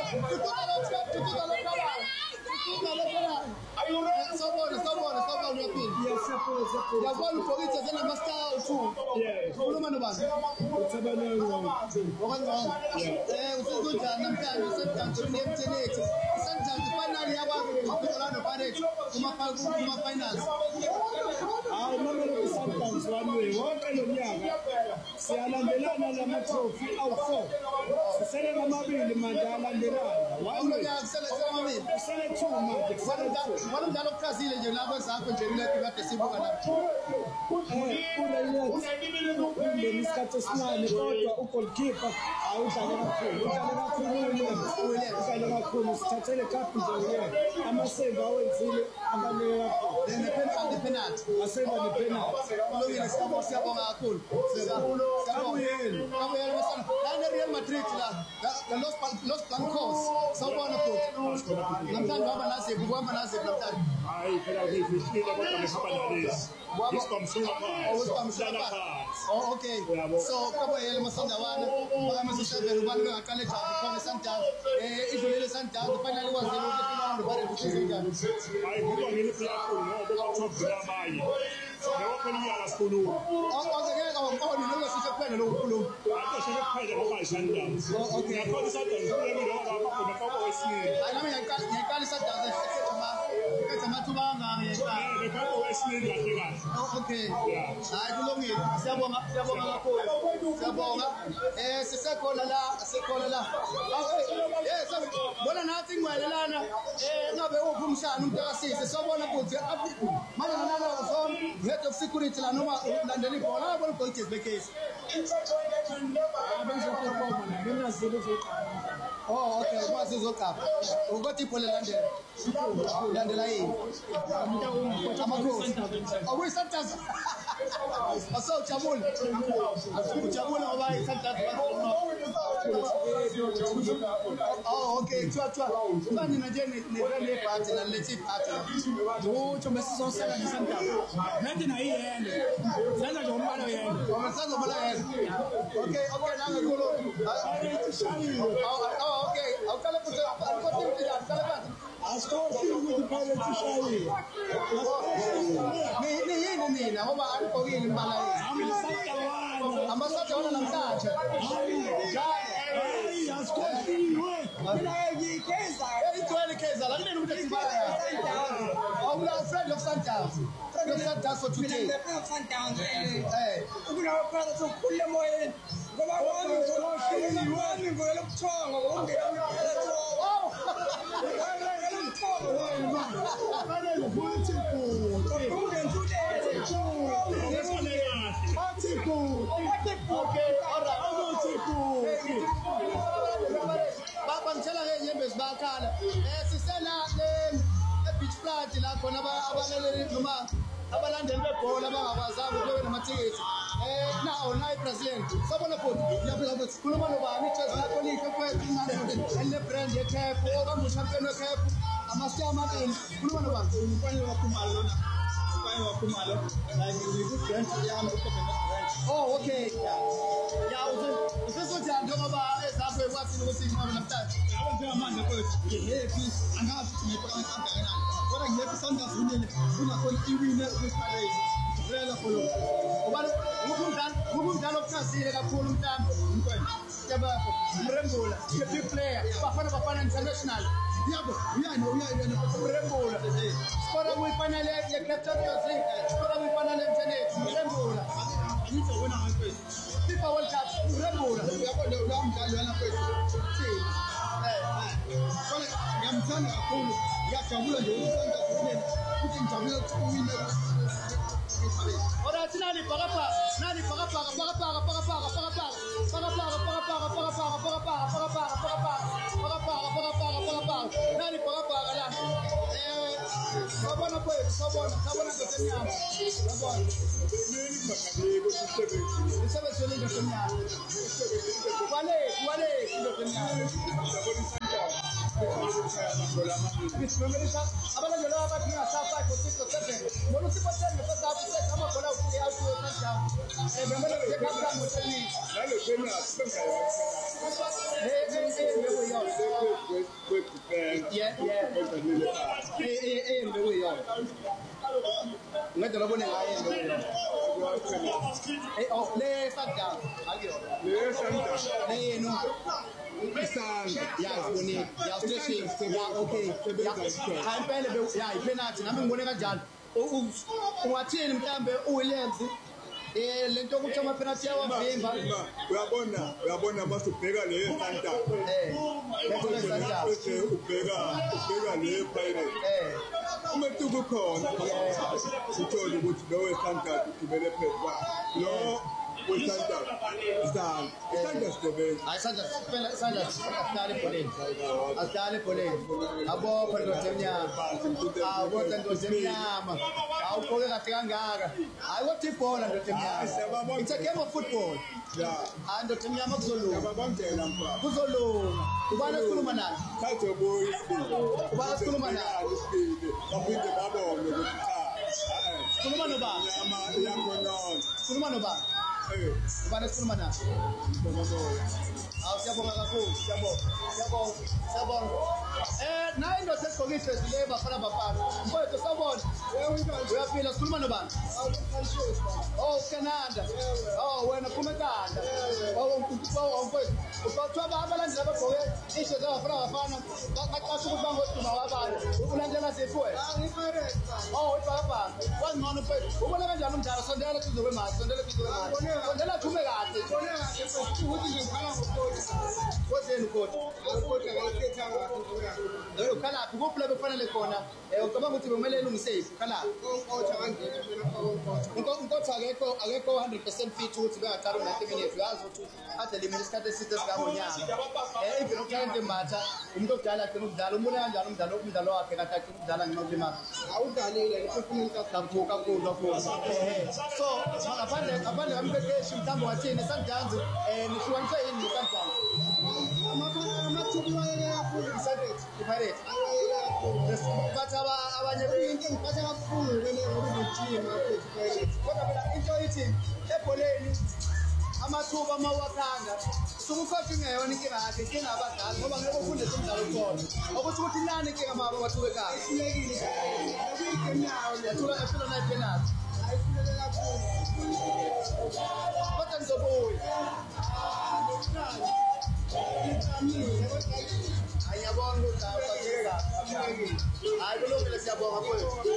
siyalandelana lama trophy awu4 sisele ngamabili manje alandelana sisele 2 manje wala mdalo kukhazile nje lapho zakho nje kulethi kade sibuka lapho isikhathi esincane kodwa ugoalkeeper udlale kakhulu sithathele cup nje amaseva awenzile abaleka kakhulu penalty aseva nepenalty kulungile siyabonga kakhulu kabuyela masana la Real Madrid la los blancos sawubona futhi namhlanje baba naze kuhamba naze namhlanje hayi phela ngifishile kodwa ngihamba nalezi oh okay so kabuyela masandawana bakama seven ubani bengaqale njani khona Sundowns idlulele Sundowns finally kwazile ukuthi abantu bare kusize njani hayi ngoba ngiliphila kakhulu ngoba bathobela abanye Ngeke niyala sikhuluma. Ngeke awukhona nokusho kuphela lokukhuluma. Akho kuphela ngoba Sundowns. Okay. Ngakho Sundowns kulelo ngoba khona faka wesini. Nami ngiyaqala Sundowns ekhetha amathuba angami ngiyaqala. Ngeke wesini kahle kahle. Okay. Hayi kulungile. Siyabonga kakhulu. Siyabonga. Sisekhona la. Yes, bona nathi ingwelelana ngabe uphi umshana umntakasisi sobona ukuthi manje nana zona head of security la noma ulandela ibhola bona goal is back case. Oh okay, kwazi uzoqapha. Ukuthi ibhola landela yini? Amakhosi. Awuyi Sundowns. Asawujabula. Ujabula ngoba iSundowns oh okay, chwa. Ubani nje ne party la lethi party. Utho mesizosela ngeSundowns. Nathi na yiyende. Senza nje umbalo yende. Wamesenza umbalo yende. Okay, nanga kulo. Oh okay. Awukale futhi akothi akale phansi. Asikothi ukuthi phakathi shayi. Nina ngoba angigqokile imbala yini. Amasatha wona namhlanje. Hayi asikothi mina ngiyikeza. Igcwele ikeza la kuneni ukuthi sibaya. Awula friend of Sundowns. Friend of Sundowns for today. Mina Sundowns. Ukuna phakathi sokukhule emoyeni. Ngoba wami ngoyela kuthonga ngongena Baba ngitshela ngeyembe zibakhala sisela beach flat la khona abalaleli noma abalandeli bebhola abangakwazi ukube namathiketi nawo nayi Brazilian sabona futhi yaphela sikhuluma nobani ijazi lakho lihle kwethu le brand yeCAF okamba champion weCAF amasiyama amabili khuluma nobani umfana wakhumalo lona umfana wakhumalo like the brand yami oh okay usesothi njengoba ezapho ekwathini ukuthi inqobo namhlanje yabo njengamanje kwethu ngihappy angazi ngibona kangakanani kodwa ngihappy Sundowns unene unakhona iwine kwesiphalezi ngicela kholo ubani umdlalo okukhazile kakhulu mntamba umntwana yabapho umrembula big player bafana international yabo uyana umrembula skora kwifinale ye-Cape Champions League skora kwifinale ye-Internet umrembula ngizobona ngakwethu FIFA World Cup umrembula uyabona lo mdlalo yana kwethu kona ngiyamthanda kakhulu ngiyajabula nje ukuthi ngijabule ukuwina ora tinani pagapa nani pagapa nani pagapa la sabona ngesemnyama sabona isebenzele ngesemnyama wale ngesemnyama abalandeli abathina safa ko 6 7 bona sipotene sasa kama bola ukiya ukiyotsha bemele ngekhamera moteni ngalo tena sengayo lebo yo bekuyiyona ngedwa lobone ngaye le Sundown le yenu yazibonile stretching okay impela ipenalty nami ngibone kanjalo ungathini mhlambe uWilliams lento ukuthi ama penalty yawavimba uyabona masubheka le Sundown ubheka le Pirates umehluko khona sithole ukuthi lo weSundowns ugibele phezulu lo weSundowns asitale poleni abopha ndoda emnyama awuqoke kahle kangaka hayi wathi ibhola ndoda emnyama it's a game of football ndoda emnyama kuzolunga ubani esikhuluma naye ubani esikhuluma naye baphinde babone ukuthi sikhuluma nobani ubani esikhuluma naye siyabonga kakhulu siyabonga naye ndoda esigqokiswe zile bafana bafana mfowethu sawubona uyaphila sikhuluma nobani Canada wena phuma eKanda mfowethu uthoba abalandeli abagqoke isho zabafana bafana baqasha ukuthi bangoduma wabani ulandela ziphi wena ibhakabhaka wangcono mfowethu ubona kanjani umdlalo sondela kuzo kwemali sondela thume kahle ukuthi ngikhala ngokhothi kodeni ukhothi ukhalaphi kuphi la befanele khona ucabanga ukuthi kumele elungise yiphi ukhalaphi unkotha akekho 100% fit ukuthi bengaqala u90 minutes uyazi ukuthi ade limele isikhathi eside sikangonyaka even uClient Matha umuntu odala akhe ukudlala umbone kanjani umdlalo wakhe kade akhe ukudlala nginokulima awudlalile performance kakhulu so ngaphandle kamqeqeshi mthambo wathini Sundowns nihlukanise yini Sundowns amathuba kakhulu iPirates but abanye into ngiphatha kakhulu ngoba kodwa phela into ithi ebholeni amathuba mawakhanga sukukhotha ingeyona inkinga yakhe inkinga abadala ngoba ngeke ufundise umdlalo khona ukuthi nani inkinga maba bathuke ekhaya ihlekile yathula nayo penalty ayifunele kakhulu kodwa ngizobuya ayabonga ukuthi hayi kulungile siyabonga mfowethu